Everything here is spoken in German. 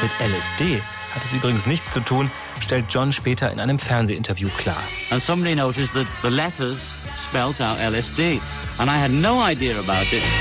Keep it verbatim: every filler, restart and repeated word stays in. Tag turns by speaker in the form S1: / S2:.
S1: Mit L S D hat es übrigens nichts zu tun, stellt John später in einem Fernsehinterview klar.
S2: And somebody noticed that the letters spelt out L S D. And I had no idea about it.